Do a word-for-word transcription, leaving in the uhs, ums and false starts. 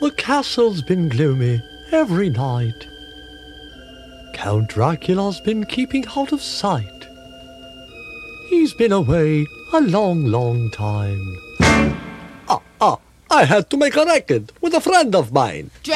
The castle's been gloomy every night. Count Dracula's been keeping out of sight. He's been away a long, long time. Ah, ah, I had to make a record with a friend of mine.